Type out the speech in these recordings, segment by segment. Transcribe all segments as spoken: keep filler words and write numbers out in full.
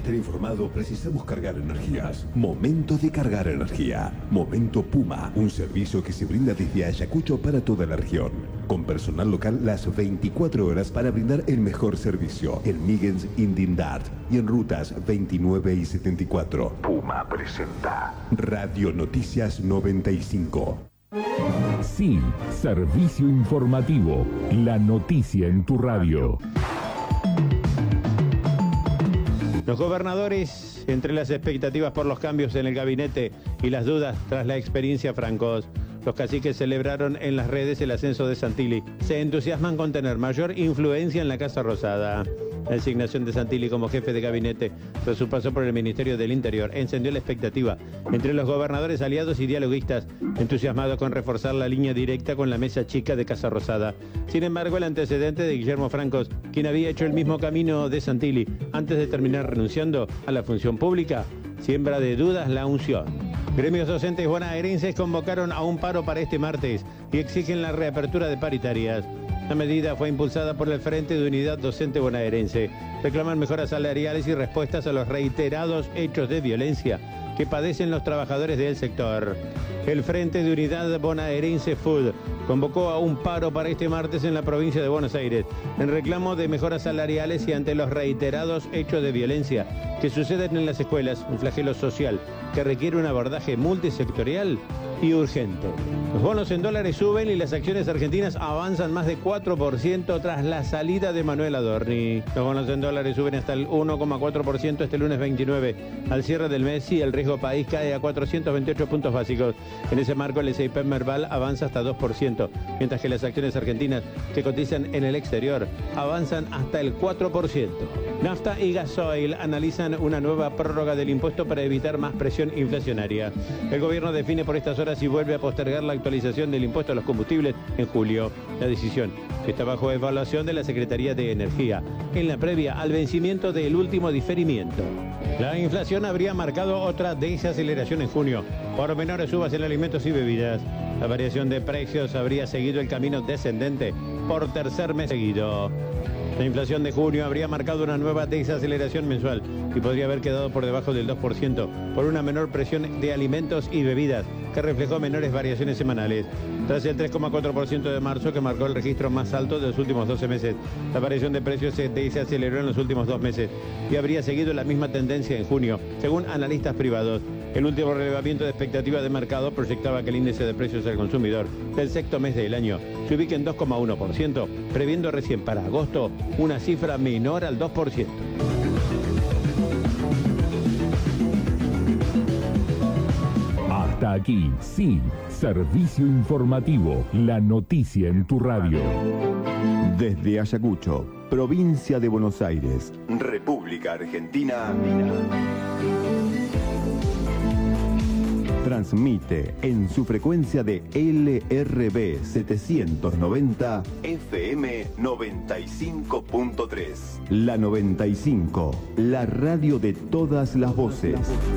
estar informado, precisamos cargar energías. Momento de cargar energía. Momento Puma, un servicio que se brinda desde Ayacucho para toda la región. Con personal local las veinticuatro horas para brindar el mejor servicio. En Migens, Indindart y en rutas veintinueve y setenta y cuatro. Puma presenta Radio Noticias noventa y cinco. Sí, servicio informativo. La noticia en tu radio. Los gobernadores, entre las expectativas por los cambios en el gabinete y las dudas tras la experiencia Francos, los caciques celebraron en las redes el ascenso de Santilli. Se entusiasman con tener mayor influencia en la Casa Rosada. La designación de Santilli como jefe de gabinete tras su paso por el Ministerio del Interior encendió la expectativa entre los gobernadores aliados y dialoguistas, entusiasmados con reforzar la línea directa con la mesa chica de Casa Rosada. Sin embargo, el antecedente de Guillermo Francos, quien había hecho el mismo camino de Santilli antes de terminar renunciando a la función pública, siembra de dudas la unción. Gremios docentes bonaerenses convocaron a un paro para este martes y exigen la reapertura de paritarias. La medida fue impulsada por el Frente de Unidad Docente Bonaerense. Reclaman mejoras salariales y respuestas a los reiterados hechos de violencia que padecen los trabajadores del sector. El Frente de Unidad Bonaerense F U D convocó a un paro para este martes en la provincia de Buenos Aires en reclamo de mejoras salariales y ante los reiterados hechos de violencia que suceden en las escuelas, un flagelo social que requiere un abordaje multisectorial y urgente. Los bonos en dólares suben y las acciones argentinas avanzan más de cuatro por ciento tras la salida de Manuel Adorni. Los bonos en dólares suben hasta el uno coma cuatro por ciento este lunes veintinueve. Al cierre del mes y el riesgo país cae a cuatrocientos veintiocho puntos básicos. En ese marco el S y P Merval avanza hasta dos por ciento, mientras que las acciones argentinas que cotizan en el exterior avanzan hasta el cuatro por ciento. Nafta y Gasoil analizan una nueva prórroga del impuesto para evitar más presión inflacionaria. El gobierno define por estas horas si vuelve a postergar la actualización del impuesto a los combustibles en julio. La decisión está bajo evaluación de la Secretaría de Energía, en la previa al vencimiento del último diferimiento. La inflación habría marcado otra desaceleración en junio, por menores subas en alimentos y bebidas. La variación de precios habría seguido el camino descendente por tercer mes seguido. La inflación de junio habría marcado una nueva desaceleración mensual y podría haber quedado por debajo del dos por ciento por una menor presión de alimentos y bebidas que reflejó menores variaciones semanales. Tras el tres coma cuatro por ciento de marzo, que marcó el registro más alto de los últimos doce meses, la variación de precios se desaceleró en los últimos dos meses y habría seguido la misma tendencia en junio, según analistas privados. El último relevamiento de expectativa de mercado proyectaba que el índice de precios al consumidor del sexto mes del año se ubique en dos coma uno por ciento, previendo recién para agosto una cifra menor al dos por ciento. Hasta aquí, sí, servicio informativo, la noticia en tu radio. Desde Ayacucho, provincia de Buenos Aires, República Argentina. Transmite en su frecuencia de L R B setecientos noventa F M noventa y cinco punto tres. La noventa y cinco, la radio de todas las voces.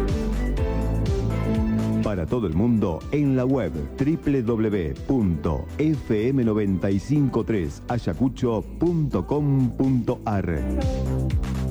Para todo el mundo en la web doble u doble u doble u punto f m nueve cinco tres ayacucho punto com punto a r.